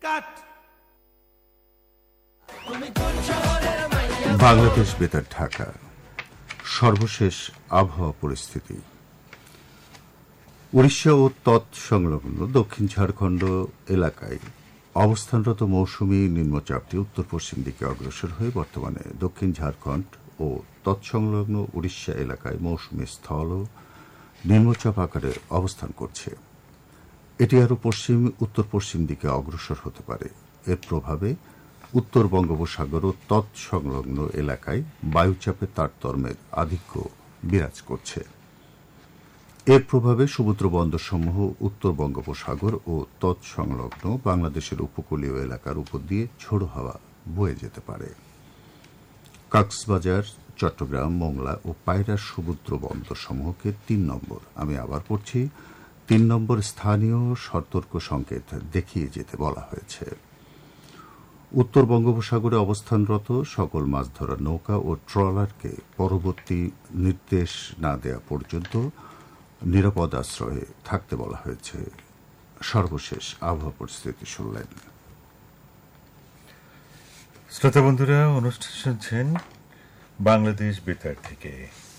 বাংলাদেশ বেতার ঢাকা। সর্বশেষ আবহাওয়া পরিস্থিতি। উড়িষ্যা ও তৎসংলগ্ন দক্ষিণ ঝাড়খণ্ড এলাকায় অবস্থানরত মৌসুমী নিম্নচাপটি উত্তর পশ্চিম দিকে অগ্রসর হয়ে বর্তমানে দক্ষিণ ঝাড়খণ্ড ও তৎসংলগ্ন উড়িষ্যা এলাকায় মৌসুমী স্থল ও নিম্নচাপ আকারে অবস্থান করছে। এটি আরও উত্তর পশ্চিম দিকে অগ্রসর হতে পারে। এর প্রভাবে উত্তর বঙ্গোপসাগর ও তৎসংলগ্ন এলাকায় বায়ুচাপের তারতম্যের আধিক্য বিরাজ করছে। এর প্রভাবে সমুদ্র বন্দরসমূহ উত্তর বঙ্গোপসাগর ও তৎসংলগ্ন বাংলাদেশের উপকূলীয় এলাকার উপর দিয়ে ঝোড়ো হাওয়া বয়ে যেতে পারে। কক্সবাজার, চট্টগ্রাম, মোংলা ও পায়রার সমুদ্র বন্দরসমূহকে ৩ নম্বর, আমি আবার পড়ছি, ৩ নম্বর স্থানীয় সতর্ক সংকেত দেখিয়ে যেতে বলা হয়েছে। উত্তর বঙ্গোপসাগরে অবস্থানরত সকল মাছ ধরার নৌকা ও ট্রলারকে পরবর্তী নির্দেশ না দেওয়া পর্যন্ত নিরাপদ আশ্রয়ে থাকতে বলা হয়েছে। সর্বশেষ আবহাওয়া পরিস্থিতি শুনলেন। শ্রোতা বন্ধুরা, অনুষ্ঠান শুনছেন বাংলাদেশ বেতার থেকে।